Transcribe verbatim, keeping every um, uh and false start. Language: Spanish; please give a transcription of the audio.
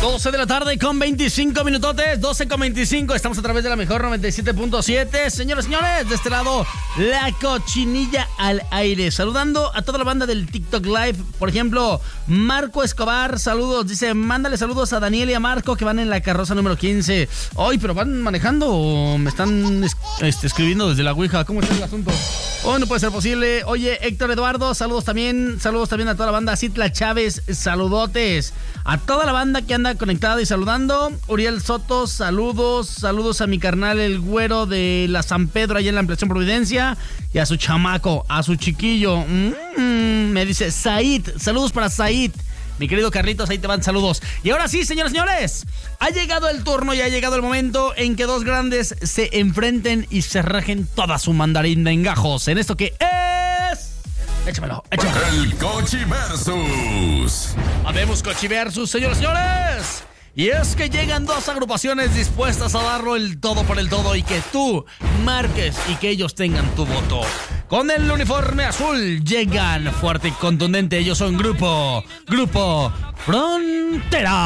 doce de la tarde con veinticinco minutotes, doce con veinticinco, estamos a través de la mejor noventa y siete punto siete. Señores, señores, de este lado, la cochinilla al aire. Saludando a toda la banda del TikTok Live. Por ejemplo, Marco Escobar, saludos. Dice, mándale saludos a Daniel y a Marco que van en la carroza número quince. Hoy, pero ¿van manejando o me están este, escribiendo desde la Ouija? ¿Cómo está el asunto? Hoy no puede ser posible. Oye, Héctor Eduardo, saludos también. Saludos también a toda la banda. Citla Chávez, saludotes. A toda la banda que anda conectada y saludando. Uriel Soto, saludos. Saludos a mi carnal el güero de la San Pedro allá en la Ampliación Providencia. Y a su chamaco, a su chiquillo. Mm-hmm. Me dice Said. Saludos para Said. Mi querido Carlitos, ahí te van saludos. Y ahora sí, señores, señores, ha llegado el turno y ha llegado el momento en que dos grandes se enfrenten y se rajen toda su mandarín de engajos en esto que es... Échamelo, échamelo. El Cochi Versus. Habemos Cochi Versus, señores, señores. Y es que llegan dos agrupaciones dispuestas a darlo el todo por el todo y que tú marques y que ellos tengan tu voto. Con el uniforme azul llegan fuerte y contundente. Ellos son Grupo, Grupo Frontera.